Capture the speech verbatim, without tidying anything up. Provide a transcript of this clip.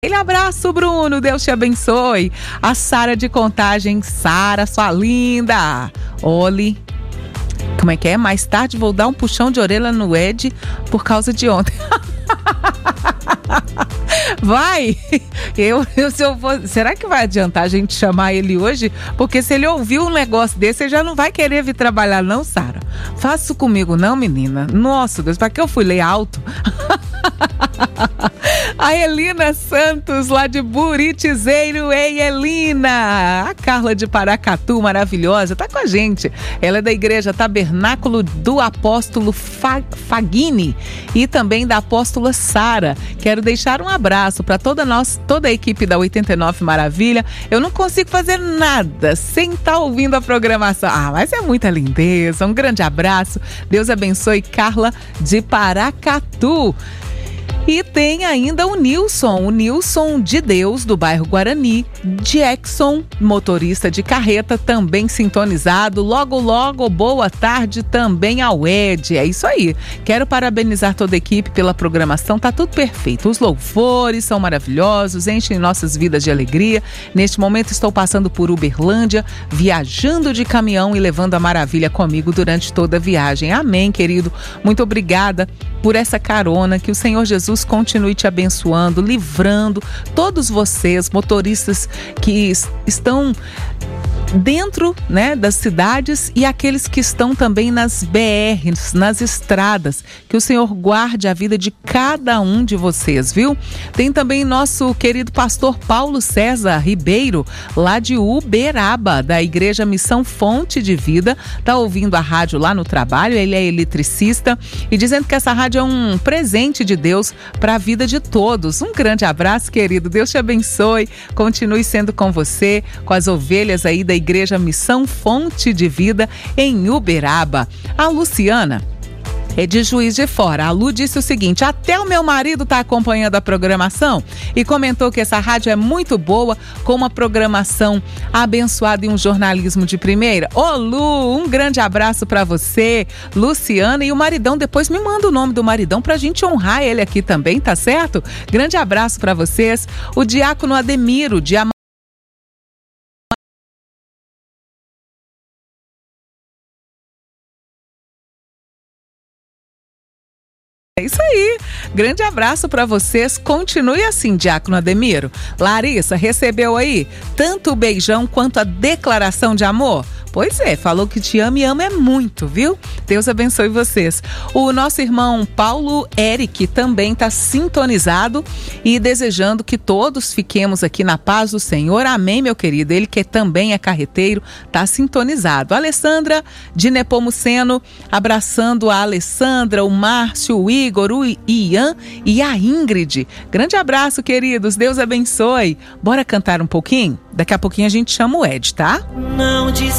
Aquele abraço, Bruno, Deus te abençoe. A Sara de Contagem, Sara, sua linda. Olhe, como é que é? Mais tarde vou dar um puxão de orelha no Ed por causa de ontem. Vai! Eu, eu, se eu for, será que vai adiantar a gente chamar ele hoje? Porque se ele ouvir um negócio desse, ele já não vai querer vir trabalhar não, Sara. Faça isso comigo não, menina. Nossa, Deus, para que eu fui ler alto? A Elina Santos, lá de Buritizeiro. Ei, Elina! A Carla de Paracatu, maravilhosa, tá com a gente. Ela é da Igreja Tabernáculo do Apóstolo Fagini e também da Apóstola Sara. Quero deixar um abraço para toda nós, toda a equipe da oitenta e nove Maravilha. Eu não consigo fazer nada sem estar ouvindo a programação. Ah, mas é muita lindeza. Um grande abraço. Deus abençoe, Carla de Paracatu. E tem ainda o Nilson, o Nilson de Deus, do bairro Guarani, Jackson, motorista de carreta, também sintonizado. Logo, logo, boa tarde também ao Ed. É isso aí. Quero parabenizar toda a equipe pela programação, tá tudo perfeito. Os louvores são maravilhosos, enchem nossas vidas de alegria. Neste momento estou passando por Uberlândia, viajando de caminhão e levando a maravilha comigo durante toda a viagem. Amém, querido. Muito obrigada por essa carona, que o Senhor Jesus continue te abençoando, livrando todos vocês, motoristas que estão dentro, né, das cidades e aqueles que estão também nas B Rs, nas estradas. Que o Senhor guarde a vida de cada um de vocês, viu? Tem também nosso querido pastor Paulo César Ribeiro, lá de Uberaba, da Igreja Missão Fonte de Vida. Tá ouvindo a rádio lá no trabalho, ele é eletricista e dizendo que essa rádio é um presente de Deus para a vida de todos. Um grande abraço, querido. Deus te abençoe. Continue sendo com você, com as ovelhas aí da Igreja Missão Fonte de Vida em Uberaba. A Luciana é de Juiz de Fora. A Lu disse o seguinte: até o meu marido está acompanhando a programação e comentou que essa rádio é muito boa, com uma programação abençoada e um jornalismo de primeira. Ô Lu, um grande abraço para você, Luciana, e o maridão. Depois me manda o nome do maridão pra gente honrar ele aqui também, tá certo? Grande abraço para vocês. O diácono Ademiro, de Am- É isso aí, grande abraço para vocês, continue assim, diácono Ademiro. Larissa, recebeu aí tanto o beijão quanto a declaração de amor? Pois é, falou que te ama e ama é muito, viu? Deus abençoe vocês. O nosso irmão Paulo Eric também está sintonizado e desejando que todos fiquemos aqui na paz do Senhor. Amém, meu querido. Ele que também é carreteiro, está sintonizado. A Alessandra de Nepomuceno, abraçando a Alessandra, o Márcio, o Igor, o Ian e a Ingrid. Grande abraço, queridos. Deus abençoe. Bora cantar um pouquinho? Daqui a pouquinho a gente chama o Ed, tá? Não disse